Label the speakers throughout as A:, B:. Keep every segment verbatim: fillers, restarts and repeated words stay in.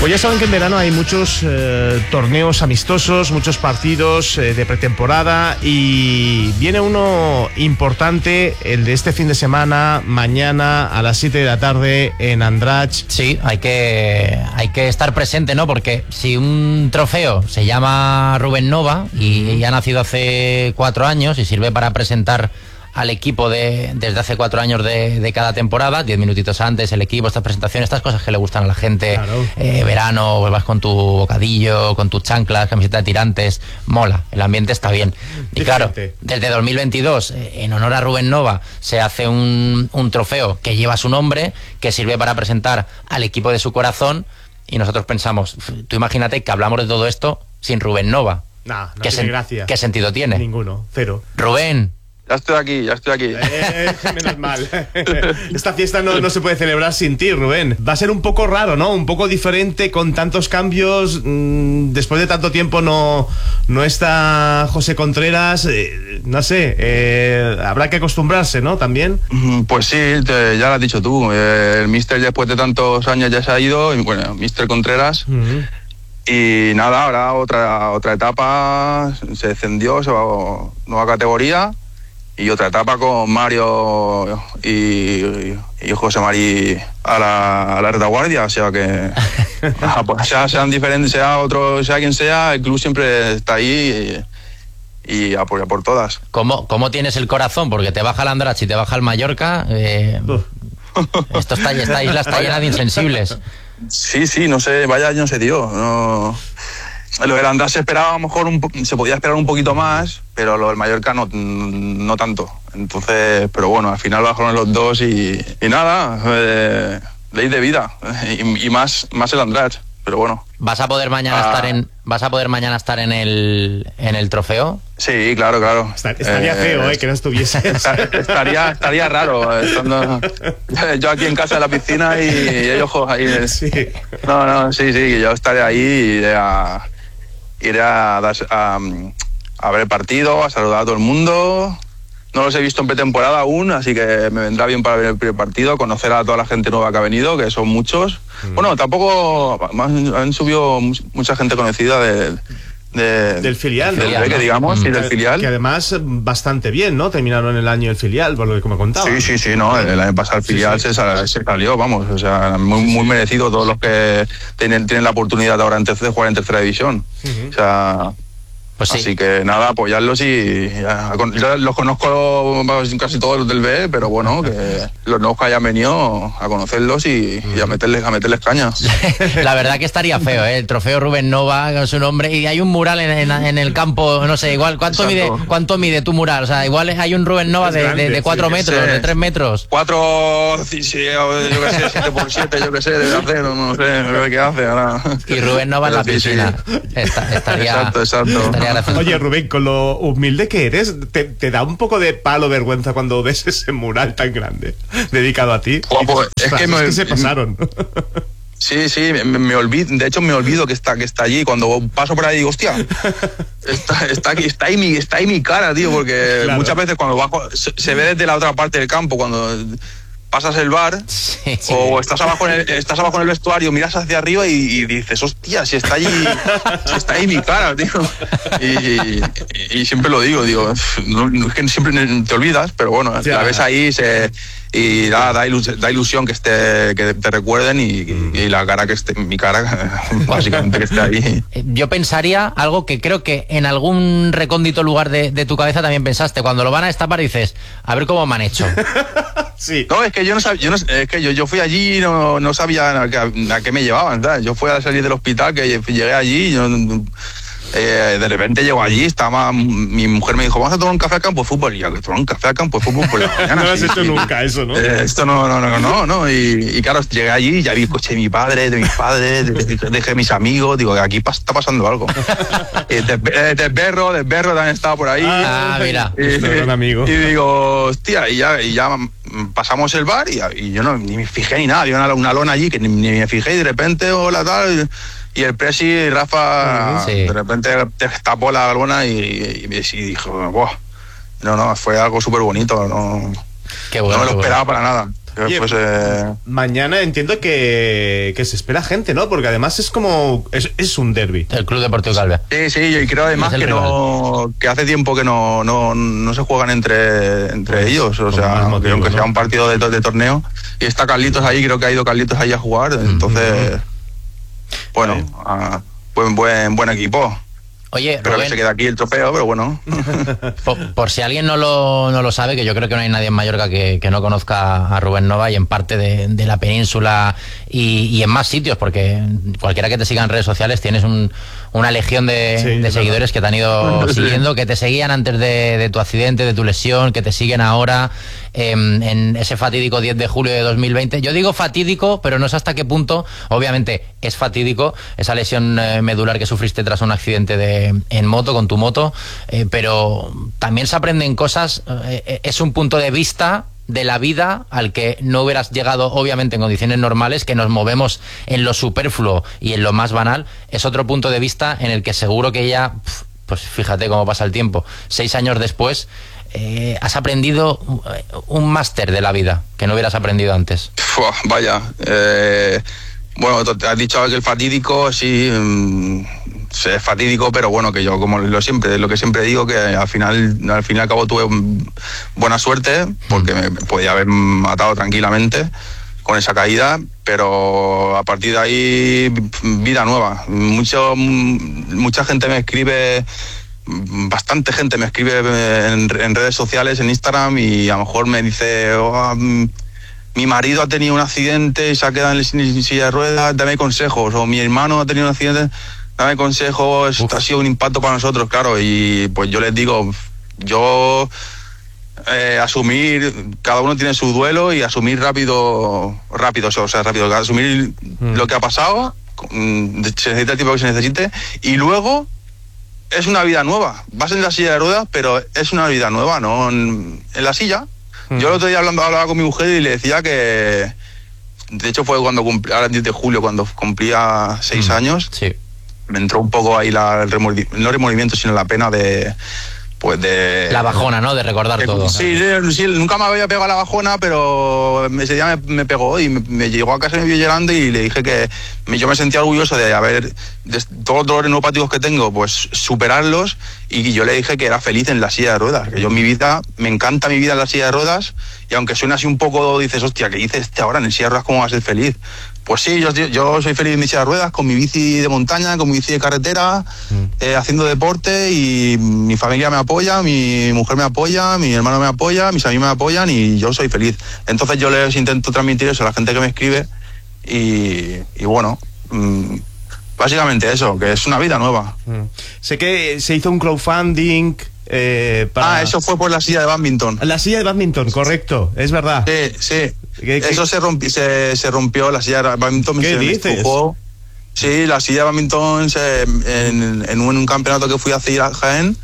A: Pues ya saben que en verano hay muchos eh, torneos amistosos, muchos partidos eh, de pretemporada, y viene uno importante, el de este fin de semana, mañana a las siete de la tarde en Andratx.
B: Sí, hay que, hay que estar presente, ¿no? Porque si un trofeo se llama Rubén Nova y, y ha nacido hace cuatro años y sirve para presentar al equipo de, desde hace cuatro años de, de cada temporada, diez minutitos antes, el equipo, estas presentaciones, estas cosas que le gustan a la gente, claro. eh, verano, pues vas con tu bocadillo, con tus chanclas, camiseta de tirantes, mola, el ambiente está bien. Y claro, desde dos mil veintidós, eh, en honor a Rubén Nova, se hace un, un trofeo que lleva su nombre, que sirve para presentar al equipo de su corazón, y nosotros pensamos, tú imagínate que hablamos de todo esto sin Rubén Nova.
A: Nah, no
B: ¿Qué,
A: tiene
B: sen-
A: gracia.
B: ¿Qué sentido tiene?
A: Ninguno, cero.
B: Rubén.
C: Ya estoy aquí, ya estoy aquí.
A: Eh, menos mal. Esta fiesta no, no se puede celebrar sin ti, Rubén. Va a ser un poco raro, ¿no? Un poco diferente con tantos cambios. Mm, después de tanto tiempo no, no está José Contreras. Eh, no sé, eh, habrá que acostumbrarse, ¿no? También.
C: Pues sí, te, ya lo has dicho tú. Eh, el míster después de tantos años ya se ha ido. Y bueno, míster Contreras. Uh-huh. Y nada, ahora otra, otra etapa. Se descendió, se va a nueva categoría. Y otra etapa con Mario y, y José Mari a la, a la retaguardia, o sea que pues sea, sean diferentes, sea otro, sea quien sea, el club siempre está ahí y, y apoya por todas.
B: ¿Cómo, ¿Cómo tienes el corazón? Porque te baja el Andratx y te baja el Mallorca. Eh, esto está, esta isla está llena de insensibles.
C: Sí, sí, no sé, vaya año se dio. No. Lo del Andratx se esperaba a lo mejor un po- se podía esperar un poquito más, pero lo del Mallorca no, no tanto. Entonces, pero bueno, al final bajaron los dos y, y nada, eh, ley de vida y, y más, más el Andratx, pero bueno.
B: ¿Vas a poder mañana ah. estar en vas a poder mañana estar en el en el trofeo?
C: Sí, claro, claro.
A: Estar, estaría eh, feo, eh, que no estuviese.
C: Estaría, estaría raro estando yo aquí en casa de la piscina y, y ellos ahí.
A: Sí.
C: No, no, sí, sí, yo estaré ahí y iré a iré a, a, a ver el partido, a saludar a todo el mundo. No los he visto en pretemporada aún, así que me vendrá bien para ver el primer partido, conocer a toda la gente nueva que ha venido, que son muchos. Mm. Bueno, tampoco han, han subido mucha gente conocida de, de,
A: del filial,
C: del
A: filial,
C: que
A: ¿no?
C: digamos,
A: mm.
C: y del filial.
A: Que además bastante bien, ¿no? Terminaron el año el filial, por lo que me contaba.
C: Sí, sí, sí, no, el año pasado el filial sí, sí. Se, se salió, vamos, o sea, muy, muy merecido todos los que tienen, tienen la oportunidad ahora en tercera, de jugar en tercera división. Uh-huh. O sea... Pues sí. Así que nada, apoyarlos y ya, yo los conozco casi todos los del B, pero bueno, que los nuevos que hayan venido a conocerlos y, y a meterles a meterles caña.
B: La verdad que estaría feo, ¿eh? El trofeo Rubén Nova con su nombre, y hay un mural en, en, en el campo, no sé, igual cuánto Exacto. mide cuánto mide tu mural, o sea, igual hay un Rubén Nova de, grande, de, de cuatro sí, metros, sí. de tres metros.
C: Cuatro, sí, sí, yo qué sé, siete por siete, yo qué sé, debe hacer, no sé, no sé qué hace ahora.
B: Y Rubén Nova en la piscina. Sí, sí. Esta, estaría,
C: exacto, exacto.
B: Estaría
A: Oye, Rubén, con lo humilde que eres, ¿te, te da un poco de palo vergüenza cuando ves ese mural tan grande dedicado a ti?
C: Oh, pues, es, que me,
A: es que se pasaron.
C: Sí, sí, me, me olvido, de hecho me olvido que está, que está allí. Cuando paso por ahí digo, hostia, está, está, aquí, está, ahí mi, está ahí mi cara, tío, porque claro. muchas veces cuando bajo, se, se ve desde la otra parte del campo, cuando pasas el bar sí, sí. o estás abajo, en el, estás abajo en el vestuario, miras hacia arriba y, y dices, hostia, si está allí, si está ahí mi cara, tío. Y, y, y siempre lo digo, digo, no, no, es que siempre te olvidas, pero bueno, ya. La ves ahí se, y da, da, ilus, da ilusión que esté, que te recuerden y, y la cara que esté, mi cara, básicamente que esté ahí.
B: Yo pensaría algo que creo que en algún recóndito lugar de, de tu cabeza también pensaste, cuando lo van a destapar dices, a ver cómo me han hecho.
C: Sí. No, es que yo no sabía, yo no, es que yo, yo fui allí y no, no sabía a qué, a qué me llevaban, ¿sabes? Yo fui a salir del hospital, que llegué allí, yo, eh, de repente llego allí, estaba, mi mujer me dijo, vamos a tomar un café al campo de fútbol, y yo, tomar un café al campo de fútbol por la mañana.
A: No lo has
C: sí,
A: hecho
C: sí.
A: nunca eso, ¿no?
C: Eh, esto no, no, no, no, no, y, y claro, llegué allí, ya vi el coche de mi padre, de mis padres, dejé de, de mis amigos, digo, aquí pas, está pasando algo. eh, de, de Berro, de Berro también estaba por ahí.
B: Ah, mira.
C: Y, y, amigo. y digo, hostia, y ya, y ya pasamos el bar y, y yo no ni me fijé ni nada, había una, una lona allí que ni, ni me fijé y de repente, hola, tal... Y el Presi, Rafa, sí. de repente te tapó la lona y, y, y, y dijo, ¡buah! No, no, fue algo súper bonito, no,
B: Qué bueno,
C: no me lo esperaba
B: bueno.
C: para nada. Que
A: Oye,
C: fuese...
A: mañana entiendo que, que se espera gente, ¿no? Porque además es como... Es, es un derbi.
B: El Club Deportivo Calvia.
C: Sí, sí, y creo además
B: Es el
C: que no que hace tiempo que no, no, no se juegan entre, entre
A: Pues,
C: ellos, o
A: con
C: sea,
A: más motivo,
C: que aunque
A: ¿no?
C: sea un partido de, de torneo, y está Carlitos ahí, creo que ha ido Carlitos ahí a jugar, entonces, bueno,
A: Vale.
C: ah, buen, buen, buen equipo.
B: Oye,
C: Espero
B: Rubén,
C: que se quede aquí el trofeo, pero bueno.
B: por, por si alguien no lo, no lo sabe, que yo creo que no hay nadie en Mallorca que, que no conozca a Rubén Nova, y en parte de, de la península y, y en más sitios, porque cualquiera que te siga en redes sociales tienes un, una legión de,
A: Sí,
B: de
A: es
B: seguidores que te han ido
C: Sí.
B: siguiendo, que te seguían antes de, de tu accidente, de tu lesión, que te siguen ahora eh, en ese fatídico diez de julio de dos mil veinte. Yo digo fatídico, pero no sé hasta qué punto, obviamente es fatídico, esa lesión eh, medular que sufriste tras un accidente de, en moto, con tu moto, eh, pero también se aprenden cosas, eh, es un punto de vista de la vida al que no hubieras llegado, obviamente en condiciones normales, que nos movemos en lo superfluo y en lo más banal. Es otro punto de vista en el que seguro que ya, pues fíjate cómo pasa el tiempo, seis años después, eh, has aprendido un máster de la vida que no hubieras aprendido antes.
C: Fua, vaya, eh, bueno, te has dicho que el fatídico, sí, mm, es fatídico, pero bueno, que yo, como lo siempre, lo que siempre digo, que al final, al fin y al cabo tuve mm, buena suerte, porque me podía haber matado tranquilamente con esa caída, pero a partir de ahí, vida nueva. Mucho, mm, mucha gente me escribe, bastante gente me escribe en, en redes sociales, en Instagram, y a lo mejor me dice, oh, mm, mi marido ha tenido un accidente y se ha quedado en silla de ruedas, dame consejos, o mi hermano ha tenido un accidente, dame consejos, esto ha sido un impacto para nosotros, claro, y pues yo les digo, yo eh, asumir, cada uno tiene su duelo, y asumir rápido, rápido, o sea, rápido, asumir mm. lo que ha pasado, se necesita el tiempo que se necesite, y luego es una vida nueva, vas en la silla de ruedas, pero es una vida nueva, ¿no? En, en la silla. Yo el otro día hablando, hablaba con mi mujer y le decía que, de hecho fue cuando cumplí, ahora el diez de julio, cuando cumplía seis mm, años,
B: sí.
C: Me entró un poco ahí la, el remordimiento, no remordimiento, sino la pena de, pues de...
B: La bajona, ¿no? De recordar
C: de,
B: todo.
C: Sí, sí, nunca me había pegado la bajona, pero ese día me, me pegó y me, me llegó a casa y me vio llorando, y le dije que me, yo me sentía orgulloso de haber, de todos los dolores neuropáticos que tengo, pues superarlos, y yo le dije que era feliz en la silla de ruedas, que yo en mi vida, me encanta mi vida en la silla de ruedas, y aunque suena así un poco, dices, hostia, ¿qué dices este ahora en silla de ruedas? ¿Cómo vas a ser feliz? Pues sí, yo, yo soy feliz en mi silla de ruedas, con mi bici de montaña, con mi bici de carretera, mm. eh, haciendo deporte, y mi familia me apoya, mi mujer me apoya, mi hermano me apoya, mis amigos me apoyan, y yo soy feliz. Entonces yo les intento transmitir eso a la gente que me escribe, y, y bueno, mmm, básicamente eso, que es una vida nueva.
A: Mm. Sé que se hizo un crowdfunding... Eh, para...
C: Ah, eso fue por la silla de badminton.
A: La silla de badminton, correcto, es verdad.
C: Sí, sí.
A: ¿Qué, qué?
C: Eso se rompió, se, se rompió, la silla de badminton.
A: ¿Qué
C: se
A: dices?
C: Me estrujó. Sí, la silla de badminton se, en, en un campeonato que fui a hacer a Jaén,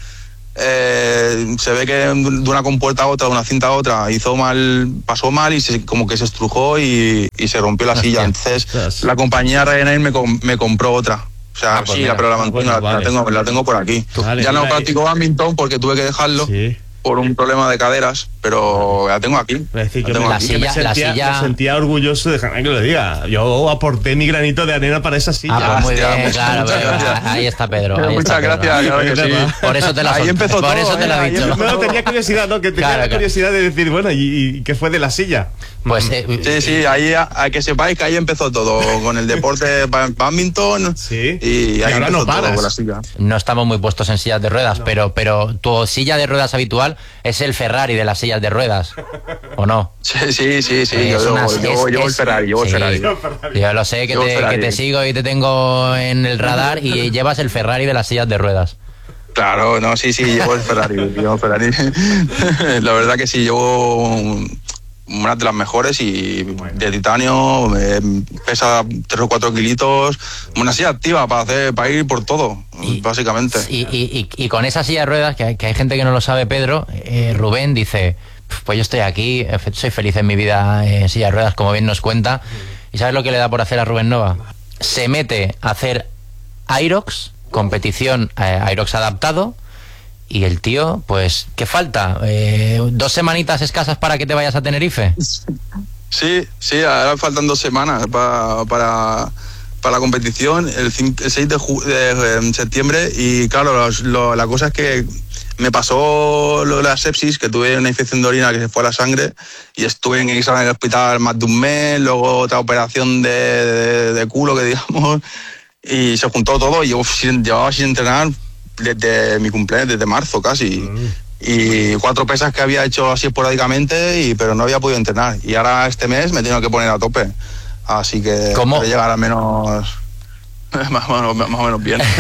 C: eh, se ve que de una compuerta a otra, de una cinta a otra, hizo mal, pasó mal, y se, como que se estrujó y, y se rompió la Hostia. silla. Entonces Hostia. la compañía Ryanair me, me compró otra. O sea, ah, pues sí, mira, pero la, ah, bueno, la, vale. la, tengo, la tengo por aquí. Vale, ya no vale. practico badminton porque tuve que dejarlo sí. por un problema de caderas, pero la tengo aquí.
A: Es decir,
C: la
A: tengo
C: la
A: aquí.
B: Silla,
A: me, sentía,
B: la silla...
A: me sentía orgulloso, déjame que lo diga. Yo aporté mi granito de arena para esa silla.
B: Ah, pues muy
C: Hostia,
B: bien,
C: muchas,
B: claro,
C: muchas
B: pero,
C: gracias.
B: ahí está Pedro. Ahí
C: muchas
B: está
C: gracias,
B: Pedro.
C: claro que sí.
B: Por eso te la
C: Ahí empezó
B: por
C: todo,
B: eso te lo he dicho.
A: No, tenía curiosidad, ¿no? Que tenía claro, la curiosidad claro. de decir, bueno, ¿y, y qué fue de la silla?
B: Pues eh,
C: sí, sí, ahí hay que sepáis que ahí empezó todo, con el deporte badminton,
A: sí.
C: y ahí
A: y ahora
C: empezó
A: no paras.
C: todo con la silla.
B: No estamos muy puestos en sillas de ruedas, no. pero pero tu silla de ruedas habitual es el Ferrari de las sillas de ruedas, ¿o no?
C: Sí, sí, sí, sí.
B: Es
C: yo
B: una,
C: llevo,
B: es,
C: llevo,
B: es,
C: llevo el Ferrari, llevo
B: sí,
C: el Ferrari.
B: Yo lo sé, que te, que te sigo y te tengo en el radar, y llevas el Ferrari de las sillas de ruedas.
C: Claro, no, sí, sí, llevo el Ferrari, llevo el Ferrari. La verdad que sí, llevo una de las mejores, y de titanio, eh, pesa tres o cuatro kilitos, una silla activa para hacer, para ir por todo, y, básicamente.
B: Y, y, y, y con esa silla de ruedas, que hay, que hay gente que no lo sabe, Pedro, eh, Rubén dice, pues yo estoy aquí, soy feliz en mi vida en silla de ruedas, como bien nos cuenta. ¿Y sabes lo que le da por hacer a Rubén Nova? Se mete a hacer Aerox, competición eh, Aerox adaptado, y el tío, pues, ¿qué falta? Eh, ¿Dos semanitas escasas para que te vayas a Tenerife?
C: Sí, sí, ahora faltan dos semanas para, para, para la competición, el, cinco, el seis de, ju, de, de septiembre, y claro, los, lo, la cosa es que me pasó lo de la sepsis, que tuve una infección de orina que se fue a la sangre, y estuve en el hospital más de un mes, luego otra operación de, de, de culo, que digamos, y se juntó todo, y yo sin, llevaba sin entrenar desde mi cumpleaños, desde marzo casi. Mm. Y cuatro pesas que había hecho así esporádicamente, y, pero no había podido entrenar. Y ahora este mes me tengo que poner a tope. Así que
B: ¿Cómo?
C: llegar al menos... Más o, menos, más o menos bien.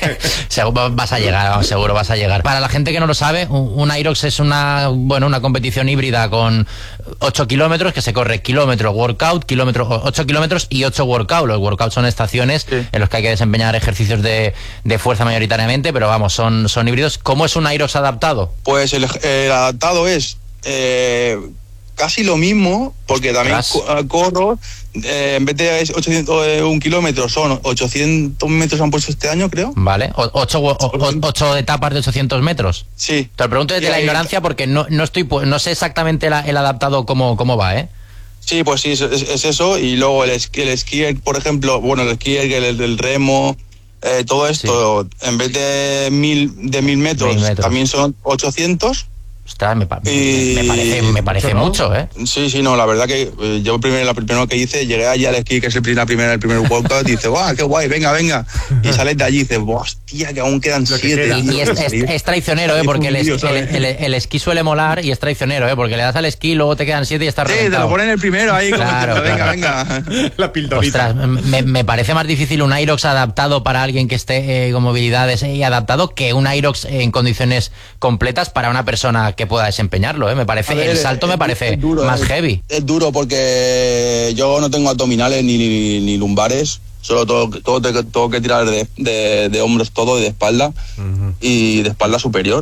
B: Seguro vas a llegar, seguro vas a llegar. Para la gente que no lo sabe, un Irox es una, bueno, una competición híbrida con ocho kilómetros, que se corre kilómetro workout, kilómetro, ocho kilómetros y ocho workout. Los workouts son estaciones sí. en los que hay que desempeñar ejercicios de, de fuerza mayoritariamente, pero vamos, son, son híbridos. ¿Cómo es un Irox adaptado?
C: Pues el, el adaptado es eh, casi lo mismo, porque también co corro. Eh, en vez de ochocientos, eh, un kilómetro son ochocientos metros han puesto este año, creo.
B: Vale, o, ocho, o, ocho etapas de ochocientos metros.
C: Sí.
B: Te lo pregunto desde sí, la ignorancia porque no, no estoy no sé exactamente la, el adaptado cómo, cómo va, ¿eh?
C: Sí, pues sí, es, es eso. Y luego el esquí, el esquí, por ejemplo, bueno, el esquí, el, el, el remo, eh, todo esto, sí. en vez de mil, de mil metros, mil metros, también son ochocientos.
B: Ostras, me, pa y... me parece, me parece mucho, ¿eh?
C: Sí, sí, no, la verdad que eh, yo primero, la primero que hice, llegué allí al esquí, que es el, la primera, el primer workout, y dices, ¡guau, qué guay, venga, venga! Y sales de allí y dices, hostia, que aún quedan siete.
B: Y, y es, es, es traicionero, ¿eh? Porque el, el, el, el esquí suele molar y es traicionero, ¿eh? Porque le das al esquí, luego te quedan siete y estás reventado.
C: Sí, te lo ponen el primero ahí, como
B: claro,
C: te,
B: claro.
C: venga, venga.
A: La pildorita.
B: Ostras, me, me parece más difícil un Irox adaptado para alguien que esté eh, con movilidades y adaptado que un Irox en condiciones completas para una persona que pueda desempeñarlo. ¿eh? Me parece, ver, el salto es, me parece es duro, más
C: es,
B: heavy.
C: Es duro porque yo no tengo abdominales ni, ni, ni lumbares, solo todo, todo tengo que tirar de, de, de hombros todo y de espalda, uh-huh. y de espalda superior.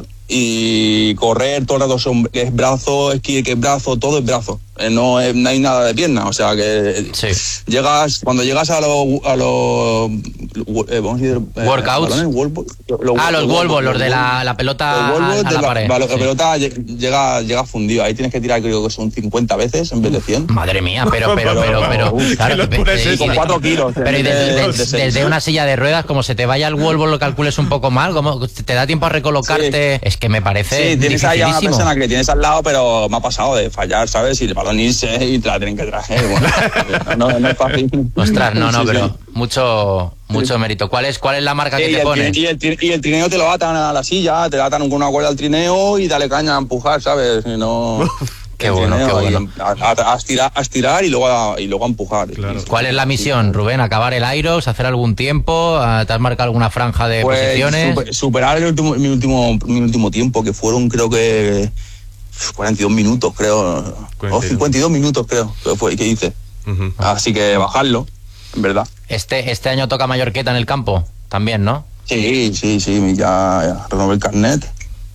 C: Y correr todo el rato que es brazo, esquí que es brazo, todo es brazo. Eh, no, es, no hay nada de pierna, o sea que sí. llegas, cuando llegas a los a los eh, vamos a decir,
B: eh, workouts,
C: balones, wall,
B: lo, ah, los wall los de la, la pelota a, a la
C: la,
B: pared.
C: La, la
B: sí.
C: pelota llega, llega fundido, ahí tienes que tirar, creo que son cincuenta veces en vez de cien.
B: Madre mía, pero, pero, pero, pero, pero
C: uf,
B: claro,
C: que, es eso, con cuatro kilos.
B: Pero y desde, desde, desde una silla de ruedas, como se te vaya el wall, lo calcules un poco mal, como te da tiempo a recolocarte, sí. es que me parece.
C: Sí, tienes ahí a una persona que tienes al lado, pero me ha pasado de fallar, ¿sabes? Y el balón irse y te la tienen que traer. Bueno, no, no es fácil.
B: Ostras, no, no,
C: sí,
B: pero
C: sí.
B: mucho mucho sí. mérito. ¿Cuál es, ¿Cuál es la marca sí, que te
C: el,
B: pones?
C: Y el, y el trineo te lo atan a la silla, te atan con una cuerda al trineo y dale caña a empujar, ¿sabes? Y no...
B: Qué bueno, qué bueno.
C: A, a, a, estirar, a estirar y luego a, y luego a empujar.
B: Claro. ¿Cuál es la misión, Rubén? ¿Acabar el Irox? ¿Hacer algún tiempo? ¿Te has marcado alguna franja de
C: pues,
B: posiciones?
C: Super, superar el último, mi, último, mi último tiempo, que fueron creo que cuarenta y dos minutos, creo. cuarenta y dos. O cincuenta y dos minutos, creo, que fue, que hice. Uh-huh. Así que bajarlo, en verdad.
B: Este, este año toca Mallorqueta en el campo, también, ¿no?
C: Sí, sí, sí, ya, ya renové el carnet.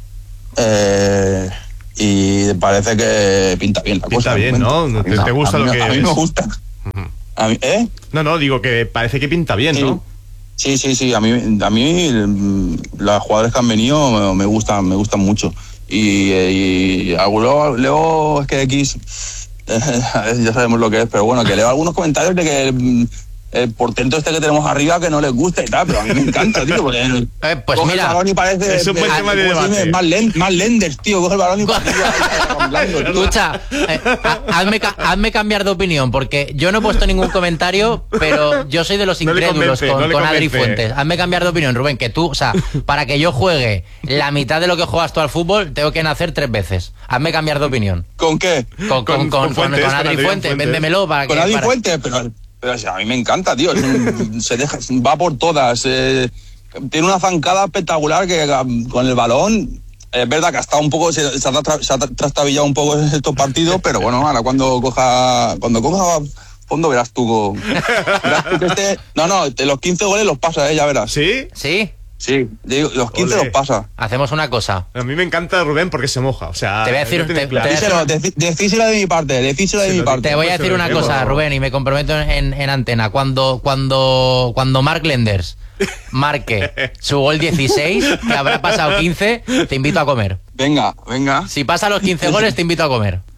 C: Eh... Y parece que pinta bien la
A: pinta
C: cosa.
A: Pinta bien, ¿no? ¿Te, te gusta
C: a mí,
A: lo que
C: A mí
A: ves?
C: me gusta.
A: Uh-huh.
C: A mí, ¿eh?
A: No, no, digo que parece que pinta bien,
C: sí.
A: ¿no?
C: Sí, sí, sí. A mí, a mí las jugadores que han venido me, me gustan, me gustan mucho. Y, y luego, luego es que X, eh, ya sabemos lo que es, pero bueno, que leo algunos comentarios de que el portento este que tenemos arriba que no les gusta y tal, pero a mí me encanta, tío, porque
B: eh, pues
C: coge
B: mira,
C: el balón y parece
A: es un buen tema de debate.
C: Más, lend, más lenders, tío, coge el balón y parece
B: escucha, eh, hazme, hazme cambiar de opinión, porque yo no he puesto ningún comentario, pero yo soy de los incrédulos no convence, con, no con Adri Fuentes. Hazme cambiar de opinión, Rubén, que tú, o sea, para que yo juegue la mitad de lo que juegas tú al fútbol, tengo que nacer tres veces. Hazme cambiar de opinión.
C: ¿Con qué?
B: Con, con, con, con, Fuentes, con, con Adri Fuentes, Fuentes. Véndemelo para
C: con
B: que...
C: Con Adri
B: para...
C: Fuentes, pero... Pero o sea, a mí me encanta, tío. Es un, se deja, va por todas. Eh, tiene una zancada espectacular que con el balón. Es verdad que ha estado un poco, se, se, ha, se ha trastabillado un poco estos partidos, pero bueno, ahora cuando coja, cuando coja fondo verás tú. Verás tú que este, no, no, los quince goles los pasa, eh, ya verás.
A: ¿Sí?
B: Sí.
C: Sí, los quince Olé. Los pasa.
B: Hacemos una cosa.
A: A mí me encanta Rubén porque se moja. O sea,
B: te voy a decir, te,
A: claro.
B: te
C: decíselo, de, decíselo de mi parte, decíselo de sí, mi parte.
B: Te voy a decir una cosa, Rubén, y me comprometo en, en antena. Cuando, cuando, cuando Mark Lenders marque su gol dieciséis, que habrá pasado quince, te invito a comer.
C: Venga, venga.
B: Si pasa los quince goles, te invito a comer.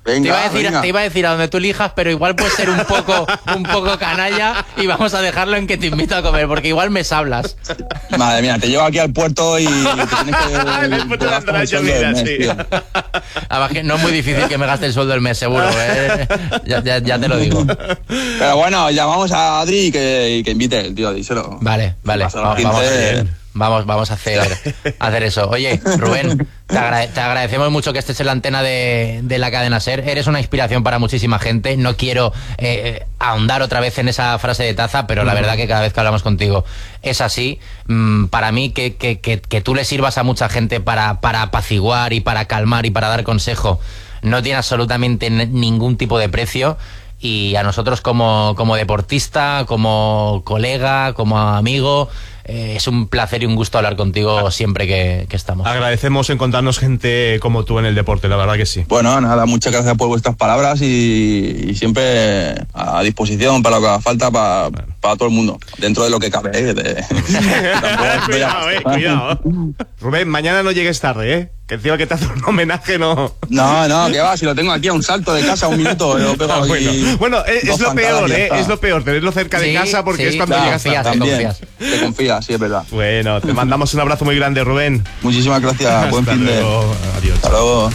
C: Venga,
B: te, iba a decir,
C: venga.
B: te iba a decir a donde tú elijas, pero igual puede ser un poco, un poco canalla y vamos a dejarlo en que te invito a comer, porque igual me sablas.
C: Madre mía, te llevo aquí al puerto y te tienes que...
A: Le puto
C: te gastas el
A: Andrayo,
C: sueldo del
A: mira,
C: mes,
A: sí.
C: tío.
B: Además que no es muy difícil que me gaste el sueldo del mes, seguro. ¿eh? Ya, ya, ya te lo digo.
C: Pero bueno, llamamos a Adri y que, y que invite, tío, díselo.
B: Vale, vale.
C: Pasa la
B: Vamos,
C: gente.
B: vamos, a hacer, vamos, vamos a hacer, a hacer eso. Oye, Rubén, te, agrade- te agradecemos mucho que estés en la antena de, de la cadena SER. Eres una inspiración para muchísima gente. No quiero eh, ahondar otra vez en esa frase de taza, pero la verdad que cada vez que hablamos contigo es así. Mm, para mí, que, que, que, que tú le sirvas a mucha gente para, para apaciguar y para calmar y para dar consejo, no tiene absolutamente n- ningún tipo de precio. Y a nosotros como, como deportista, como colega, como amigo, eh, es un placer y un gusto hablar contigo siempre que, que estamos.
A: Agradecemos encontrarnos gente como tú en el deporte, la verdad que sí.
C: Bueno, nada, muchas gracias por vuestras palabras y, y siempre a disposición para lo que haga falta para, para todo el mundo, dentro de lo que cabe. ¿eh? De, tampoco-
A: Cuidado, eh, cuidado. Rubén, mañana no llegues tarde, eh. Que encima que te hace un homenaje, no.
C: No, no, que va, si lo tengo aquí a un salto de casa, un minuto, lo pego
A: Ah,
C: aquí.
A: bueno, bueno eh, es
C: dos
A: lo
C: pantadas
A: peor,
C: y ya
A: eh.
C: está.
A: Es lo peor, tenerlo cerca de
B: Sí,
A: casa porque
B: sí,
A: es cuando
B: claro,
A: llegas
B: confías,
A: tarde.
B: te
C: También,
B: confías.
C: te confías, sí, es verdad.
A: Bueno, te mandamos un abrazo muy grande, Rubén.
C: Muchísimas gracias, buen
A: Hasta
C: fin de...
A: luego. Adiós.
C: Hasta luego.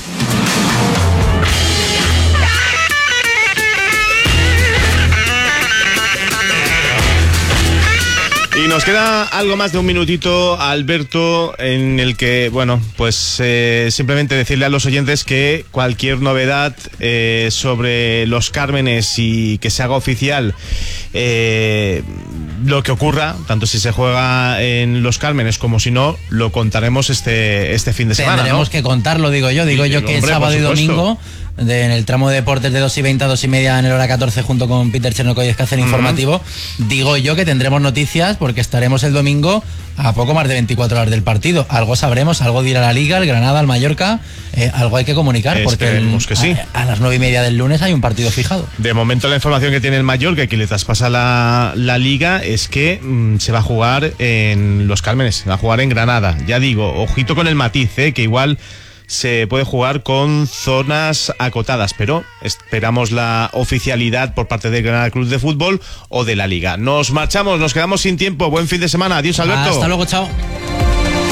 A: Y nos queda algo más de un minutito, Alberto, en el que, bueno, pues eh, simplemente decirle a los oyentes que cualquier novedad eh, sobre los Cármenes y que se haga oficial eh, lo que ocurra, tanto si se juega en los Cármenes como si no, lo contaremos este, este fin de semana,
B: Tendremos
A: ¿no?
B: que contarlo, digo yo. Digo
A: Sí,
B: yo que
A: hombre,
B: sábado y
A: por supuesto.
B: domingo, de- en el tramo de deportes de dos y veinte a dos y media en el hora catorce, junto con Peter Chernoco y Escácer Informativo, digo yo que tendremos noticias porque estaremos el domingo a poco más de veinticuatro horas del partido. Algo sabremos, algo dirá la Liga, el Granada, el Mallorca, eh, algo hay que comunicar porque el-
A: Esperemos que sí.
B: a, a las nueve y media del lunes hay un partido fijado.
A: De momento la información que tiene el Mallorca y que le traspasa la, la Liga es que mm, se va a jugar en los Cármenes, se va a jugar en Granada. Ya digo, ojito con el matiz, eh, que igual se puede jugar con zonas acotadas, pero esperamos la oficialidad por parte del Granada Club de Fútbol o de la Liga. Nos marchamos, nos quedamos sin tiempo. Buen fin de semana. Adiós, Alberto.
B: Hasta luego, chao.